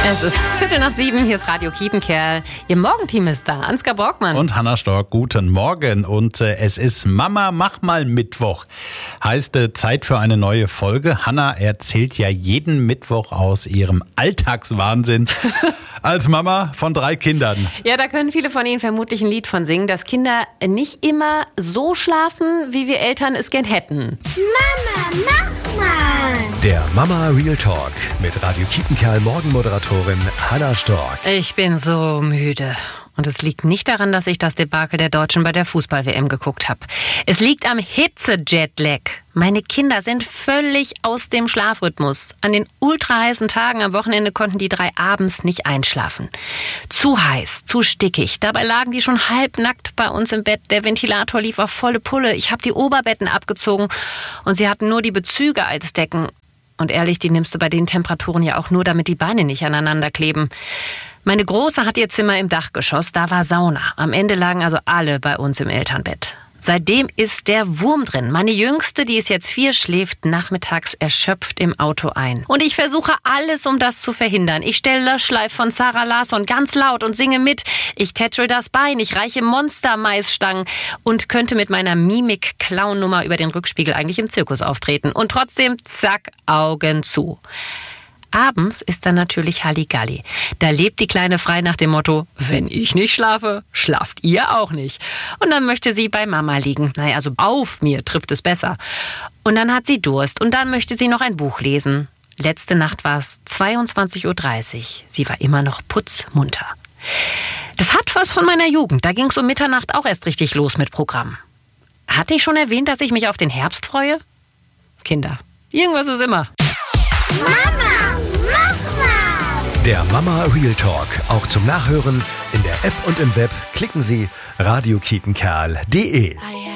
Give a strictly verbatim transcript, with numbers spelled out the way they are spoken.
Es ist Viertel nach sieben, hier ist Radio Kiepenkerl. Ihr Morgenteam ist da, Ansgar Borgmann. Und Hanna Stork, guten Morgen. Und äh, es ist Mama, mach mal Mittwoch. Heißt äh, Zeit für eine neue Folge. Hanna erzählt ja jeden Mittwoch aus ihrem Alltagswahnsinn als Mama von drei Kindern. Ja, da können viele von Ihnen vermutlich ein Lied von singen, dass Kinder nicht immer so schlafen, wie wir Eltern es gern hätten. Mama, mach mal! Der Mama Real Talk mit Radio Kiepenkerl Morgenmoderatorin Hanna Stork. Ich bin so müde. Und es liegt nicht daran, dass ich das Debakel der Deutschen bei der Fußball-W M geguckt habe. Es liegt am Hitze-Jetlag. Meine Kinder sind völlig aus dem Schlafrhythmus. An den ultraheißen Tagen am Wochenende konnten die drei abends nicht einschlafen. Zu heiß, zu stickig. Dabei lagen die schon halbnackt bei uns im Bett. Der Ventilator lief auf volle Pulle. Ich habe die Oberbetten abgezogen und sie hatten nur die Bezüge als Decken. Und ehrlich, die nimmst du bei den Temperaturen ja auch nur, damit die Beine nicht aneinander kleben. Meine Große hat ihr Zimmer im Dachgeschoss, da war Sauna. Am Ende lagen also alle bei uns im Elternbett. Seitdem ist der Wurm drin. Meine Jüngste, die ist jetzt vier, schläft nachmittags erschöpft im Auto ein. Und ich versuche alles, um das zu verhindern. Ich stelle Löschschleif von Sarah Larsson ganz laut und singe mit. Ich tätschel das Bein, ich reiche Monster-Maisstangen und könnte mit meiner Mimik-Clown-Nummer über den Rückspiegel eigentlich im Zirkus auftreten. Und trotzdem, zack, Augen zu. Abends ist dann natürlich Halligalli. Da lebt die Kleine frei nach dem Motto, wenn ich nicht schlafe, schlaft ihr auch nicht. Und dann möchte sie bei Mama liegen. Naja, also auf mir trifft es besser. Und dann hat sie Durst und dann möchte sie noch ein Buch lesen. Letzte Nacht war es zweiundzwanzig Uhr dreißig. Sie war immer noch putzmunter. Das hat was von meiner Jugend. Da ging es um Mitternacht auch erst richtig los mit Programm. Hatte ich schon erwähnt, dass ich mich auf den Herbst freue? Kinder, irgendwas ist immer. Mama, mach mal! Der Mama Real Talk, auch zum Nachhören in der App und im Web. Klicken Sie radio kiepenkerl punkt de.